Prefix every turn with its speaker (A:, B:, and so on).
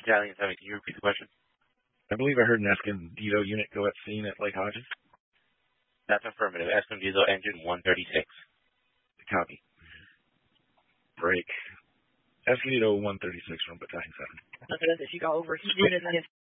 A: Italian 7, can you repeat the question?
B: I believe I heard an Escondido unit go at scene at Lake Hodges.
A: That's affirmative. Escondido engine 136.
B: Copy. Break. Escondido 136 from Battalion 7.
C: Look at us. If you go overheated and then